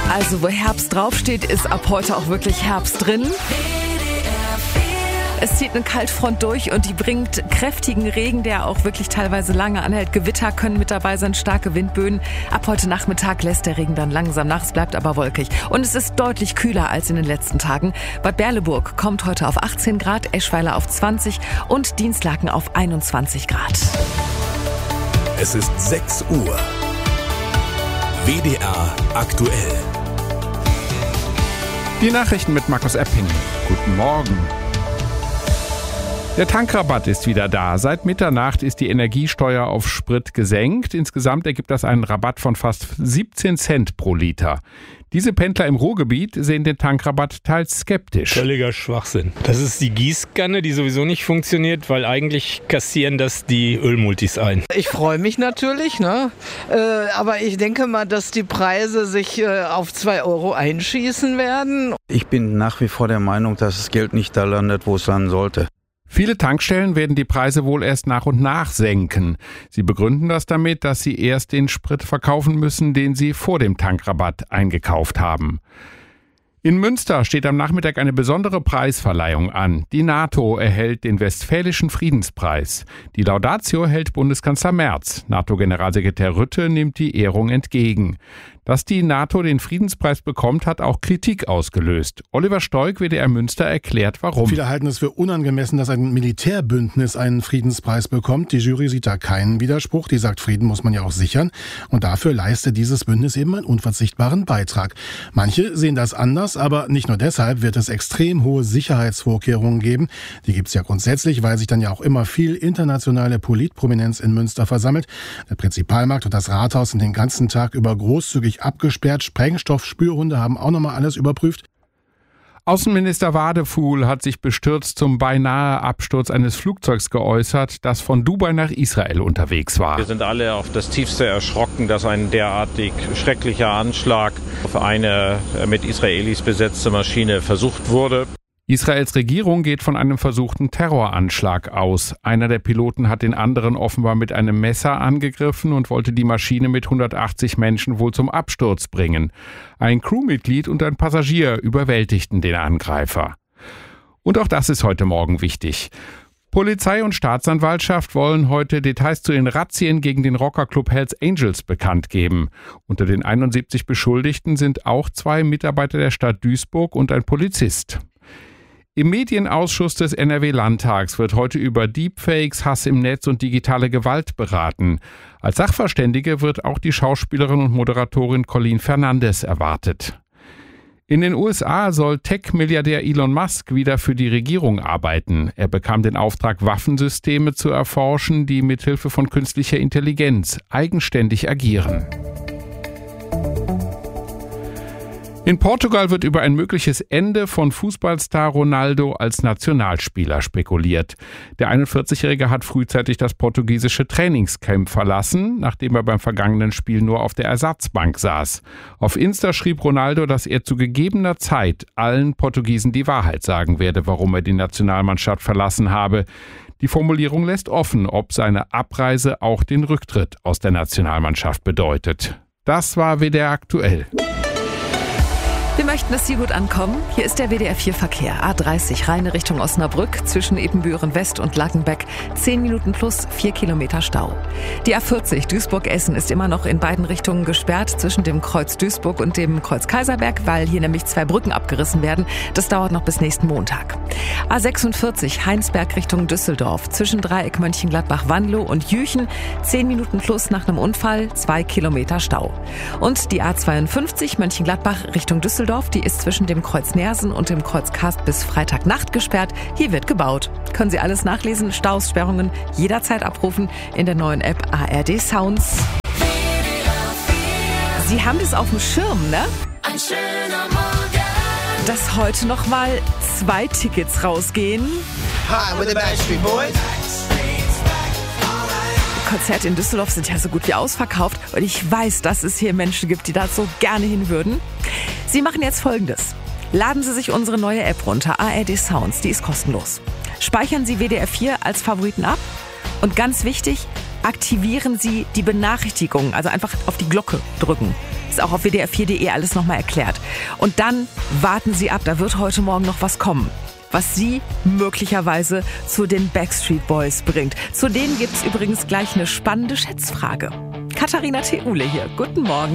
Also wo Herbst draufsteht, ist ab heute auch wirklich Herbst drin. Es zieht eine Kaltfront durch und die bringt kräftigen Regen, der auch wirklich teilweise lange anhält. Gewitter können mit dabei sein, starke Windböen. Ab heute Nachmittag lässt der Regen dann langsam nach, es bleibt aber wolkig. Und es ist deutlich kühler als in den letzten Tagen. Bad Berleburg kommt heute auf 18 Grad, Eschweiler auf 20 und Dinslaken auf 21 Grad. Es ist 6 Uhr. WDR aktuell. Die Nachrichten mit Markus Epping. Guten Morgen. Der Tankrabatt ist wieder da. Seit Mitternacht ist die Energiesteuer auf Sprit gesenkt. Insgesamt ergibt das einen Rabatt von fast 17 Cent pro Liter. Diese Pendler im Ruhrgebiet sehen den Tankrabatt teils skeptisch. Völliger Schwachsinn. Das ist die Gießkanne, die sowieso nicht funktioniert, weil eigentlich kassieren das die Ölmultis ein. Ich freue mich natürlich, aber ich denke mal, dass die Preise sich auf 2 Euro einschießen werden. Ich bin nach wie vor der Meinung, dass das Geld nicht da landet, wo es landen sollte. Viele Tankstellen werden die Preise wohl erst nach und nach senken. Sie begründen das damit, dass sie erst den Sprit verkaufen müssen, den sie vor dem Tankrabatt eingekauft haben. In Münster steht am Nachmittag eine besondere Preisverleihung an. Die NATO erhält den Westfälischen Friedenspreis. Die Laudatio hält Bundeskanzler Merz. NATO-Generalsekretär Rutte nimmt die Ehrung entgegen. Dass die NATO den Friedenspreis bekommt, hat auch Kritik ausgelöst. Oliver Stoik, WDR Münster, erklärt, warum. Viele halten es für unangemessen, dass ein Militärbündnis einen Friedenspreis bekommt. Die Jury sieht da keinen Widerspruch. Die sagt, Frieden muss man ja auch sichern. Und dafür leistet dieses Bündnis eben einen unverzichtbaren Beitrag. Manche sehen das anders, aber nicht nur deshalb wird es extrem hohe Sicherheitsvorkehrungen geben. Die gibt es ja grundsätzlich, weil sich dann ja auch immer viel internationale Politprominenz in Münster versammelt. Der Prinzipalmarkt und das Rathaus sind den ganzen Tag über großzügig abgesperrt. Sprengstoffspürhunde haben auch nochmal alles überprüft. Außenminister Wadefuhl hat sich bestürzt zum beinahe Absturz eines Flugzeugs geäußert, das von Dubai nach Israel unterwegs war. Wir sind alle auf das Tiefste erschrocken, dass ein derartig schrecklicher Anschlag auf eine mit Israelis besetzte Maschine versucht wurde. Israels Regierung geht von einem versuchten Terroranschlag aus. Einer der Piloten hat den anderen offenbar mit einem Messer angegriffen und wollte die Maschine mit 180 Menschen wohl zum Absturz bringen. Ein Crewmitglied und ein Passagier überwältigten den Angreifer. Und auch das ist heute Morgen wichtig. Polizei und Staatsanwaltschaft wollen heute Details zu den Razzien gegen den Rockerclub Hells Angels bekannt geben. Unter den 71 Beschuldigten sind auch 2 Mitarbeiter der Stadt Duisburg und ein Polizist. Im Medienausschuss des NRW-Landtags wird heute über Deepfakes, Hass im Netz und digitale Gewalt beraten. Als Sachverständige wird auch die Schauspielerin und Moderatorin Colleen Fernandez erwartet. In den USA soll Tech-Milliardär Elon Musk wieder für die Regierung arbeiten. Er bekam den Auftrag, Waffensysteme zu erforschen, die mithilfe von künstlicher Intelligenz eigenständig agieren. In Portugal wird über ein mögliches Ende von Fußballstar Ronaldo als Nationalspieler spekuliert. Der 41-Jährige hat frühzeitig das portugiesische Trainingscamp verlassen, nachdem er beim vergangenen Spiel nur auf der Ersatzbank saß. Auf Insta schrieb Ronaldo, dass er zu gegebener Zeit allen Portugiesen die Wahrheit sagen werde, warum er die Nationalmannschaft verlassen habe. Die Formulierung lässt offen, ob seine Abreise auch den Rücktritt aus der Nationalmannschaft bedeutet. Das war WDR aktuell. Wir möchten, dass Sie gut ankommen. Hier ist der WDR 4 Verkehr. A30 Rheine Richtung Osnabrück zwischen Ebenbüren West und Lackenbeck. 10 Minuten plus 4 Kilometer Stau. Die A40 Duisburg-Essen ist immer noch in beiden Richtungen gesperrt zwischen dem Kreuz Duisburg und dem Kreuz Kaiserberg, weil hier nämlich 2 Brücken abgerissen werden. Das dauert noch bis nächsten Montag. A46 Heinsberg Richtung Düsseldorf zwischen Dreieck Mönchengladbach-Wanlo und Jüchen. 10 Minuten plus nach einem Unfall, 2 Kilometer Stau. Und die A52 Mönchengladbach Richtung Düsseldorf, die ist zwischen dem Kreuz Nersen und dem Kreuz Karst bis Freitagnacht gesperrt. Hier wird gebaut. Können Sie alles nachlesen, Staus, Sperrungen jederzeit abrufen in der neuen App ARD Sounds. Sie haben das auf dem Schirm, ne? Ein schöner Morgen. Dass heute noch mal 2 Tickets rausgehen. Hi, with the Backstreet Boys. Konzerte in Düsseldorf sind ja so gut wie ausverkauft und ich weiß, dass es hier Menschen gibt, die da so gerne hin würden. Sie machen jetzt Folgendes. Laden Sie sich unsere neue App runter, ARD Sounds, die ist kostenlos. Speichern Sie WDR 4 als Favoriten ab und ganz wichtig, aktivieren Sie die Benachrichtigungen, also einfach auf die Glocke drücken. Gibt's auch auf wdr4.de alles nochmal erklärt. Und dann warten Sie ab, da wird heute Morgen noch was kommen, was Sie möglicherweise zu den Backstreet Boys bringt. Zu denen gibt's übrigens gleich eine spannende Schätzfrage. Katharina Theule hier. Guten Morgen.